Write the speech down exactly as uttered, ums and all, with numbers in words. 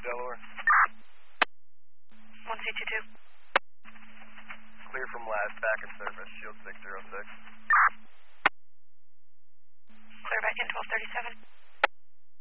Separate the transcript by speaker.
Speaker 1: Delaware.
Speaker 2: one C two two.
Speaker 1: Clear from last, back in service, Shield six zero six.
Speaker 2: Clear back in twelve thirty-seven.